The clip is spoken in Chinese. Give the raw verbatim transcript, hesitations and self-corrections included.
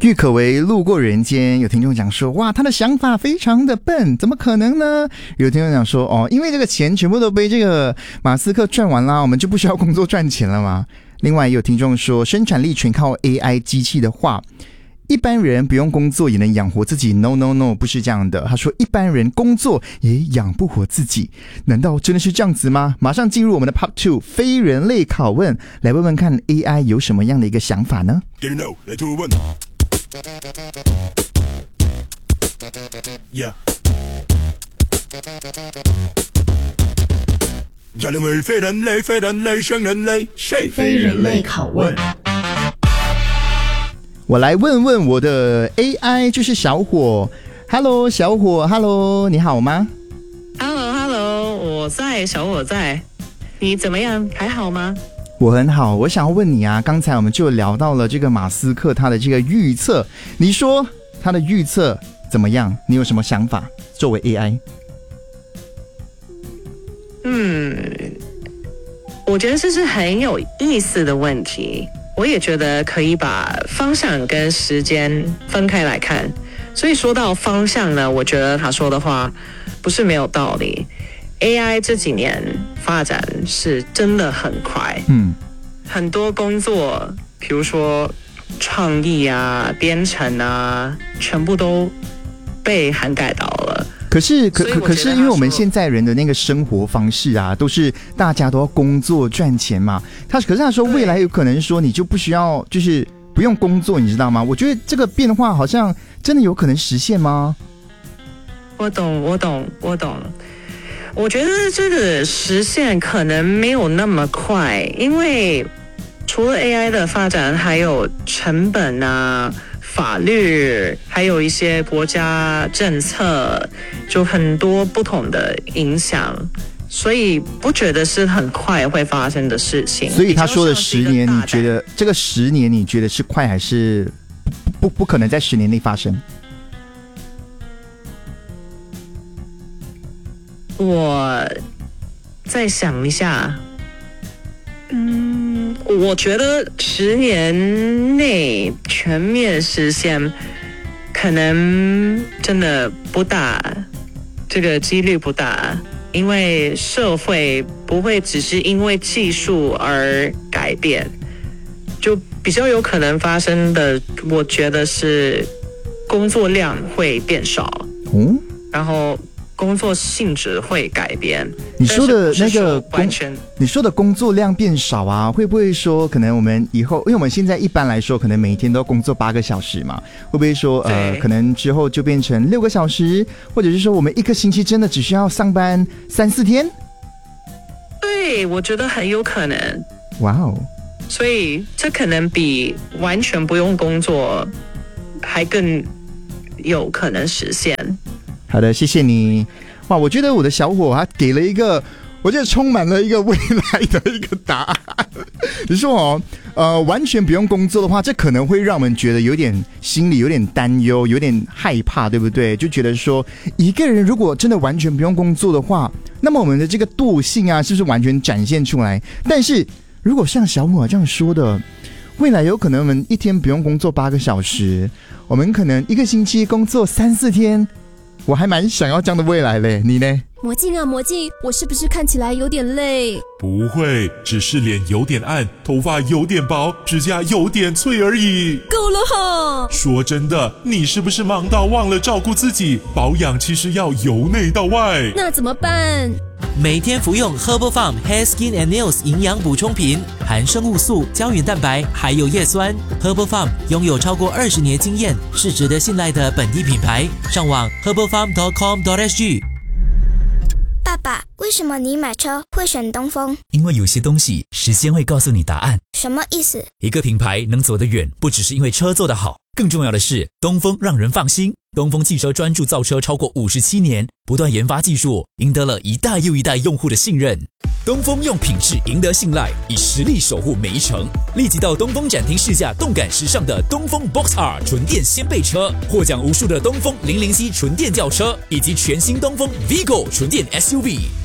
郁可唯路过人间，有听众讲说，哇，他的想法非常的笨，怎么可能呢？有听众讲说，哦，因为这个钱全部都被这个马斯克赚完啦，我们就不需要工作赚钱了嘛。另外也有听众说，生产力全靠 A I 机器的话，一般人不用工作也能养活自己 ？No No No， 不是这样的。他说，一般人工作也养不活自己，难道真的是这样子吗？马上进入我们的 Part Two 非人类拷问，来问问看 A I 有什么样的一个想法呢？ Get it now， 来突问。Yeah。人类非人类非人类生人类，谁非人类拷问？ 我来问问我的 A I， 就是小火。Hello， 小火 ，Hello， 你好吗 ？Hello Hello， 我在，小火在。你怎么样？还好吗？ 我很好，我想要问你啊，刚才我们就聊到了这个马斯克他的这个预测，你说他的预测怎么样？你有什么想法？作为 A I， 嗯，我觉得这是很有意思的问题。我也觉得可以把方向跟时间分开来看。所以说到方向呢，我觉得他说的话不是没有道理。A I 这几年发展是真的很快，嗯，很多工作，比如说创意啊、编程啊，全部都被涵盖到了。 可是，可可可是，因为我们现在人的那个生活方式啊，都是大家都要工作赚钱嘛。他可是他说未来有可能说你就不需要，就是不用工作，你知道吗？我觉得这个变化好像真的有可能实现吗？ 我懂，我懂，我懂。我觉得这个实现可能没有那么快，因为除了 A I 的发展，还有成本啊、法律，还有一些国家政策，就很多不同的影响，所以不觉得是很快会发生的事情。 所以他说的十年，你觉得这个十年你觉得是快还是不不不可能在十年内发生？ 我再想一下，嗯，我觉得十年内全面实现可能真的不大，这个几率不大，因为社会不会只是因为技术而改变，就比较有可能发生的，我觉得是工作量会变少，嗯，然后工作性质会改变。 你说的那个工，你说的工作量变少啊，会不会说可能我们以后，因为我们现在一般来说可能每天都工作八个小时嘛，会不会说呃，可能之后就变成六个小时，或者是说我们一个星期真的只需要上班三四天？ 对，我觉得很有可能。 哇哦！ 所以这可能比完全不用工作还更有可能实现。 好的，谢谢你。哇，我觉得我的小伙他给了一个，我觉得充满了一个未来的一个答案。你说哦，呃，完全不用工作的话，这可能会让我们觉得有点心里有点担忧，有点害怕，对不对？就觉得说，一个人如果真的完全不用工作的话，那么我们的这个惰性啊，是不是完全展现出来？但是如果像小伙这样说的，未来有可能我们一天不用工作八个小时，我们可能一个星期工作三四天。我还蛮想要这样的未来嘞，你呢？ 魔镜啊魔镜，我是不是看起来有点累？ 不会，只是脸有点暗，头发有点薄，指甲有点脆而已。 够了哈！ 说真的，你是不是忙到忘了照顾自己？保养其实要由内到外。 那怎么办？ 每天服用 Herbal Farm Hair Skin and Nails 营养补充品，含生物素、胶原蛋白，还有叶酸。Herbal Farm 拥有超过二十年经验，是值得信赖的本地品牌。上网 herbal farm dot com dot s g。 爸爸，为什么你买车会选东风？ 因为有些东西时间会告诉你答案。 什么意思？ 一个品牌能走得远，不只是因为车做得好，更重要的是东风让人放心。东风汽车专注造车超过五十七年，不断研发技术，赢得了一代又一代用户的信任。东风用品质赢得信赖，以实力守护每一程。立即到东风展厅试驾动感时尚的东风 Box R 纯电掀背车，获奖无数的东风零零七纯电轿车，以及全新东风 Vigo 纯电 S U V。